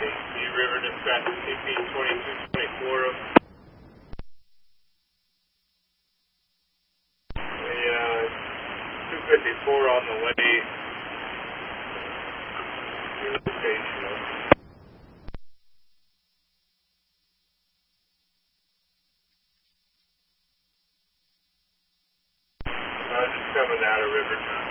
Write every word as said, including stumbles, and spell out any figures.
The River Dispatch C P twenty-two twenty-four. The uh, two fifty-four on the way to the station. Uh, just coming out of River.